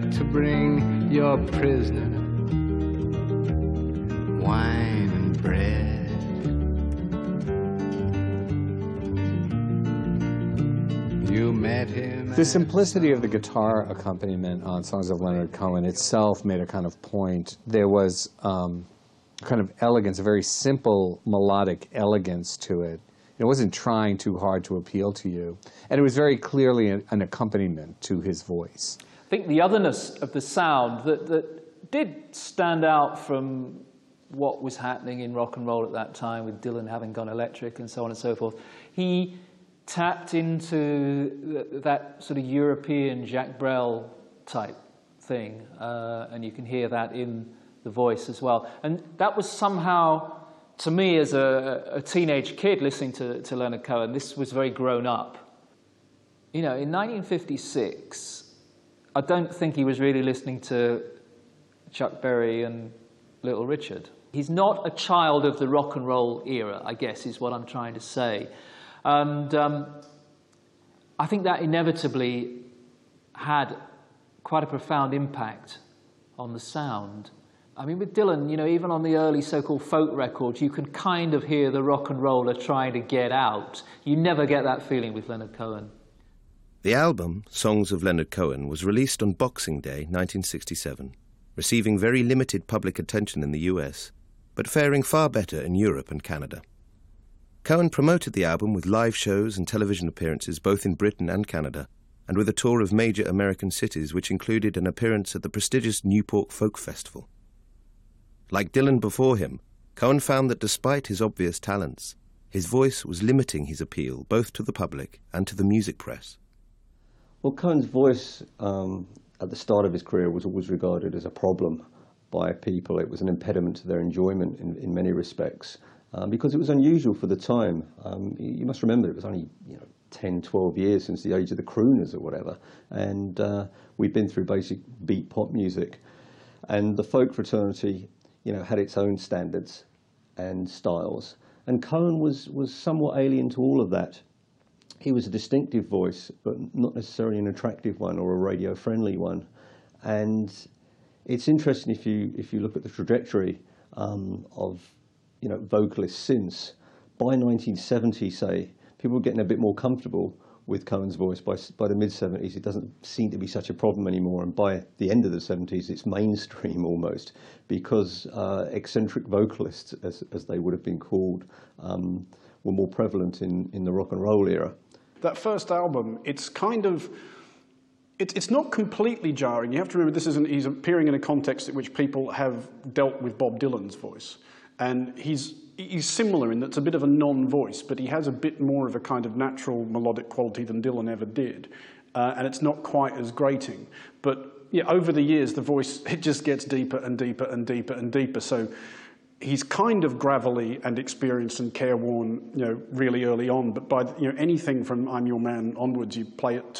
to bring your prisoner wine and bread. You met him. The simplicity of the guitar accompaniment on songs of Leonard Cohen itself made a kind of point. There was kind of elegance, a very simple melodic elegance to it. It wasn't trying too hard to appeal to you. And it was very clearly an accompaniment to his voice. I think the otherness of the sound that did stand out from what was happening in rock and roll at that time, with Dylan having gone electric and so on and so forth. He tapped into that sort of European Jacques Brel type thing, and you can hear that in the voice as well. And that was somehow, to me as a teenage kid listening to Leonard Cohen, this was very grown up. You know, in 1956, I don't think he was really listening to Chuck Berry and Little Richard. He's not a child of the rock and roll era, I guess, is what I'm trying to say. And I think that inevitably had quite a profound impact on the sound. I mean, with Dylan, you know, even on the early so-called folk records, you can kind of hear the rock and roller trying to get out. You never get that feeling with Leonard Cohen. The album, Songs of Leonard Cohen, was released on Boxing Day, 1967, receiving very limited public attention in the US, but faring far better in Europe and Canada. Cohen promoted the album with live shows and television appearances both in Britain and Canada, and with a tour of major American cities which included an appearance at the prestigious Newport Folk Festival. Like Dylan before him, Cohen found that despite his obvious talents, his voice was limiting his appeal both to the public and to the music press. Well, Cohen's voice at the start of his career was always regarded as a problem by people. It was an impediment to their enjoyment in many respects because it was unusual for the time. You must remember it was only 10, 12 years since the age of the crooners or whatever, and we'd been through basic beat pop music, and the folk fraternity had its own standards and styles, and Cohen was somewhat alien to all of that. He was a distinctive voice, but not necessarily an attractive one or a radio-friendly one. And it's interesting if you look at the trajectory of vocalists since. By 1970, say, people were getting a bit more comfortable with Cohen's voice. By the mid-70s, it doesn't seem to be such a problem anymore. And by the end of the 70s, it's mainstream almost, because eccentric vocalists, as they would have been called, were more prevalent in the rock and roll era. That first album, it's kind of, it's not completely jarring. You have to remember he's appearing in a context in which people have dealt with Bob Dylan's voice. And he's similar in that it's a bit of a non-voice, but he has a bit more of a kind of natural melodic quality than Dylan ever did. And it's not quite as grating. But yeah, over the years, the voice, it just gets deeper and deeper and deeper and deeper. So he's kind of gravelly and experienced and careworn, really early on. But by anything from I'm Your Man onwards, you play it